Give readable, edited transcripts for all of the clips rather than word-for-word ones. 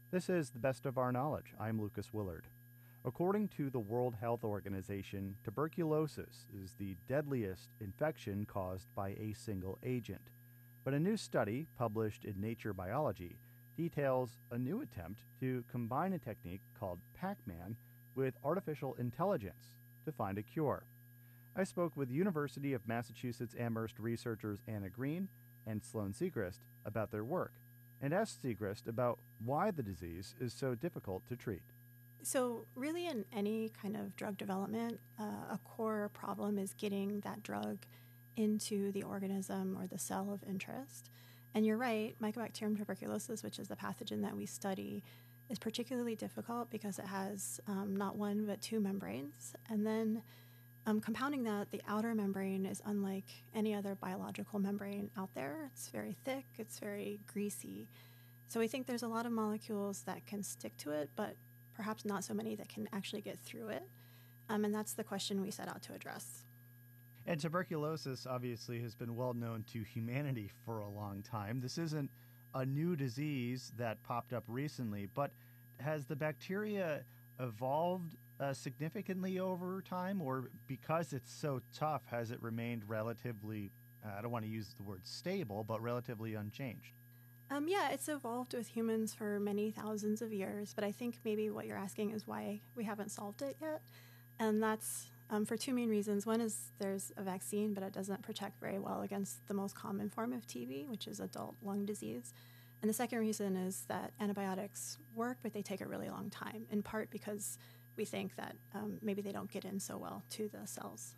This is The Best of Our Knowledge. I'm Lucas Willard. According to the World Health Organization, tuberculosis is the deadliest infection caused by a single agent. But a new study published in Nature Biology details a new attempt to combine a technique called Pac-Man with artificial intelligence to find a cure. I spoke with University of Massachusetts Amherst researchers Anna Green and Sloane Siegrist about their work, and asked Siegrist about why the disease is so difficult to treat. So really in any kind of drug development, a core problem is getting that drug into the organism or the cell of interest. And you're right, Mycobacterium tuberculosis, which is the pathogen that we study, is particularly difficult because it has not one but two membranes. And then compounding that, the outer membrane is unlike any other biological membrane out there. It's very thick, it's very greasy. So we think there's a lot of molecules that can stick to it, but perhaps not so many that can actually get through it. And that's the question we set out to address. And tuberculosis obviously has been well known to humanity for a long time. This isn't a new disease that popped up recently, but has the bacteria evolved significantly over time, or because it's so tough, has it remained relatively, I don't want to use the word stable, but relatively unchanged? Yeah, it's evolved with humans for many thousands of years, but I think maybe what you're asking is why we haven't solved it yet. And that's for two main reasons. One is there's a vaccine, but it doesn't protect very well against the most common form of TB, which is adult lung disease. And the second reason is that antibiotics work, but they take a really long time, in part because we think that maybe they don't get in so well to the cells.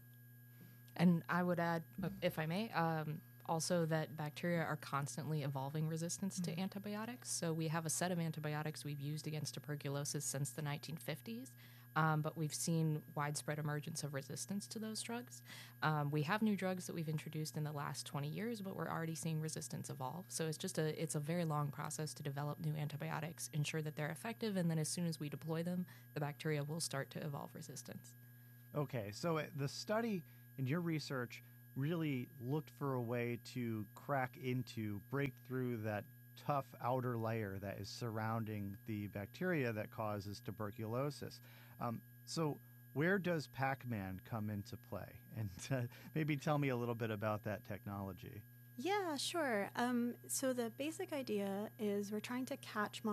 And I would add, if I may, also that bacteria are constantly evolving resistance to antibiotics. So we have a set of antibiotics we've used against tuberculosis since the 1950s, but we've seen widespread emergence of resistance to those drugs. We have new drugs that we've introduced in the last 20 years, but we're already seeing resistance evolve. So it's a very long process to develop new antibiotics, ensure that they're effective, and then as soon as we deploy them, the bacteria will start to evolve resistance. Okay, so the study in your research really looked for a way to break through that tough outer layer that is surrounding the bacteria that causes tuberculosis. So where does Pac-Man come into play? And maybe tell me a little bit about that technology. Yeah, sure. So the basic idea is we're trying to catch